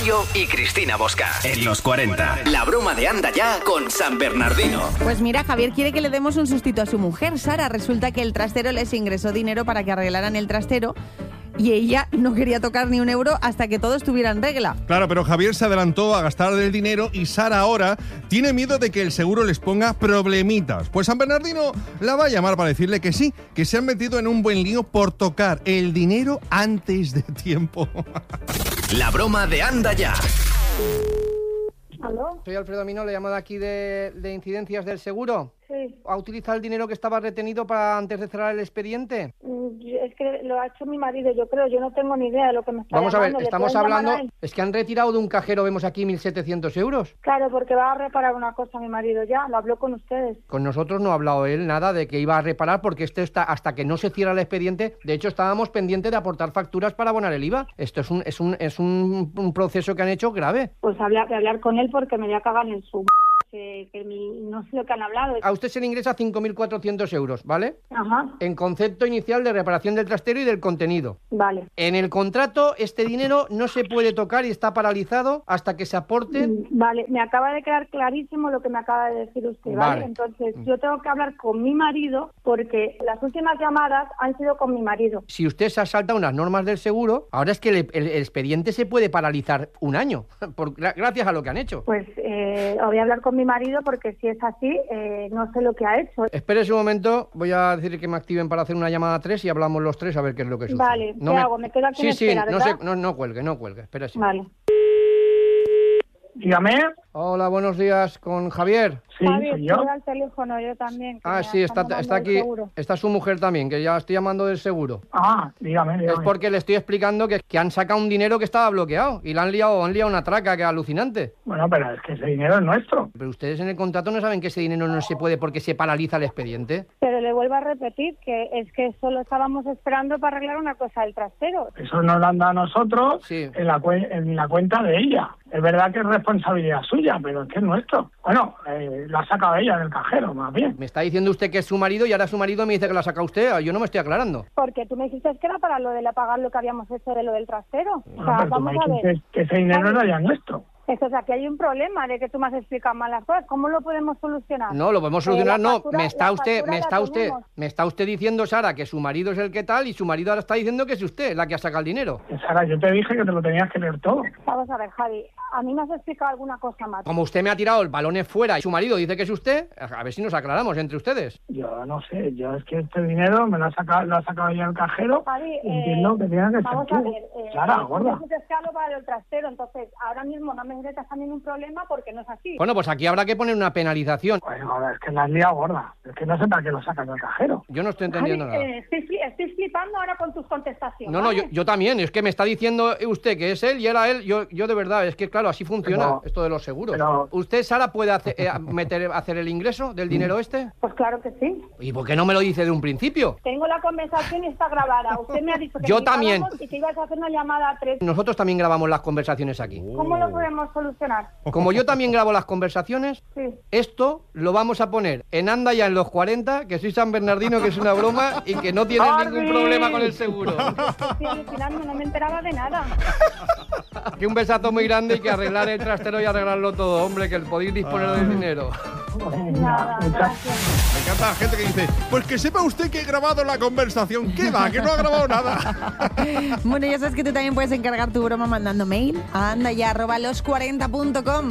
Bayo y Cristina Bosca. En los 40. La broma de Anda Ya con San Bernardino. Pues mira, Javier quiere que le demos un sustito a su mujer, Sara. Resulta que el trastero les ingresó dinero para que arreglaran el trastero y ella no quería tocar ni un euro hasta que todo estuviera en regla. Claro, pero Javier se adelantó a gastar el dinero y Sara ahora tiene miedo de que el seguro les ponga problemitas. Pues San Bernardino la va a llamar para decirle que sí, que se han metido en un buen lío por tocar el dinero antes de tiempo. La broma de Anda Ya. ¿Aló? Soy Alfredo Amino, le llamo de aquí de incidencias del seguro. Sí. ¿Ha utilizado el dinero que estaba retenido para antes de cerrar el expediente? Es que lo ha hecho mi marido, yo creo. Yo no tengo ni idea de lo que me está Vamos a ver, llamando. ¿Le estamos pueden llamar hablando... a él? Es que han retirado de un cajero, vemos aquí, 1.700 euros. Claro, porque va a reparar una cosa mi marido ya. Lo habló con ustedes. Con nosotros no ha hablado él nada de que iba a reparar porque esto está hasta que no se cierra el expediente. De hecho, estábamos pendientes de aportar facturas para abonar el IVA. Esto es un proceso que han hecho grave. Pues voy a hablar con él porque me voy a cagar en su... no sé lo que han hablado. A usted se le ingresa 5.400 euros, ¿vale? Ajá, En concepto inicial de reparación del trastero y del contenido. vale. En el contrato, este dinero no se puede tocar y está paralizado hasta que se aporte... Vale, me acaba de quedar clarísimo lo que me acaba de decir usted, ¿vale? Vale. Entonces, yo tengo que hablar con mi marido porque las últimas llamadas han sido con mi marido. Si usted se ha saltado unas normas del seguro, ahora es que el expediente se puede paralizar un año, gracias a lo que han hecho. Pues voy a hablar con mi marido porque si es así, no sé lo que ha hecho. Espere un momento, voy a decir que me activen para hacer una llamada a 3 y hablamos los tres a ver qué es lo que sucede. Vale, ¿qué hago? ¿Me quedo aquí en Sí, espera, verdad? no cuelgue, espera. Vale. Dígame. Hola, buenos días, con Javier. Sí, Javi, soy yo. estoy al teléfono, yo también. que me Sí, están está llamando aquí, del seguro. está su mujer también, que ya estoy llamando del seguro. Dígame. Es porque le estoy explicando que han sacado un dinero que estaba bloqueado y le han liado una traca que es alucinante. Bueno, pero es que ese dinero es nuestro. Pero ustedes en el contrato no saben que ese dinero no se puede porque se paraliza el expediente. Pero le vuelvo a repetir que es que solo estábamos esperando para arreglar una cosa del trastero. Eso nos lo han dado a nosotros Sí. en la cuenta de ella. Es verdad que es responsabilidad suya, pero es que es nuestro. Bueno, lo ha sacado ella del cajero, más bien. Me está diciendo usted que es su marido y ahora su marido me dice que la saca usted. Yo no me estoy aclarando. Porque tú me dijiste que era para lo de pagar lo que habíamos hecho de lo del trastero. Bueno, pero tú me dices que ese dinero era ya nuestro. O sea, que hay un problema de que tú me has explicado mal las cosas. ¿Cómo lo podemos solucionar? No, lo podemos solucionar, La no. factura- Me está la usted factura me está usted diciendo, Sara, que su marido es el que tal y su marido ahora está diciendo que es usted la que ha sacado el dinero. Sara, yo te dije que te lo tenías que leer todo. Vamos a ver, Javi, a mí me has explicado alguna cosa más. Como usted me ha tirado el balón fuera y su marido dice que es usted, a ver si nos aclaramos entre ustedes. Yo no sé, yo es que este dinero me lo ha sacado ella el cajero. Javi, y entiendo que tiene que ser vamos tú. a ver, Sara, gorda. tú dices que hablo para el trastero, entonces ahora mismo no me metas también un problema porque no es así. Bueno, pues aquí habrá que poner una penalización. Pues joder, es que la has liado gorda. Es que no sé para qué lo sacas del cajero. Yo no estoy Javi, entendiendo nada. estoy flipando ahora con tus contestaciones. No, ¿vale? yo también. Es que me está diciendo usted que es él y era él. Yo de verdad, es que claro, así funciona Pero- esto de los seguros. pero- ¿Usted, Sara, puede hacer el ingreso del dinero este? Pues claro que sí. ¿Y por qué no me lo dice de un principio? Tengo la conversación y está grabada. Usted me ha dicho que Yo me también. grabamos y que ibas a hacer una llamada a 3. Nosotros también grabamos las conversaciones aquí. ¿Cómo lo podemos solucionar? Como yo también grabo las conversaciones, Sí. esto lo vamos a poner en Anda Ya en los 40, que soy San Bernardino, que es una broma y que no tiene ningún problema con el seguro. Estoy alucinando, no me enteraba de nada. Que un besazo muy grande y que arreglar el trastero y arreglarlo todo, hombre, que podéis disponer del dinero. Nada, gracias. Me encanta la gente que dice, pues que sepa usted que he grabado la conversación. ¿Qué va? Que no ha grabado nada. Bueno, ya sabes que tú también puedes encargar tu broma mandando mail a andaya@los40.com.